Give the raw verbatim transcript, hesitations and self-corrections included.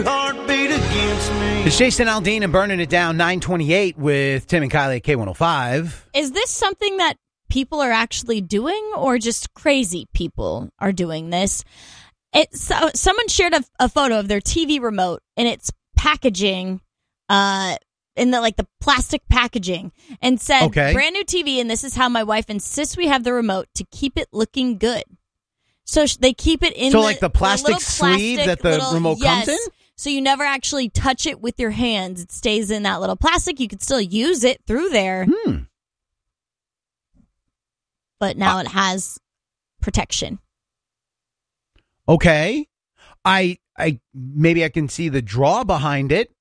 Heartbeat against me. It's Jason Aldean and Burning It Down, nine twenty-eight with Tim and Kylie at K one oh five. Is this something that people are actually doing, or just crazy people are doing this? It's, so, someone shared a, a photo of their T V remote, and it's packaging, uh, in the like the plastic packaging, and said, okay. brand new T V, and this is how my wife insists we have the remote to keep it looking good. So sh- they keep it in so the, like the plastic the sleeve plastic that the little, remote yes, comes in? So you never actually touch it with your hands. It stays in that little plastic. You could still use it through there. Hmm. But now uh, it has protection. Okay. I I maybe I can see the draw behind it.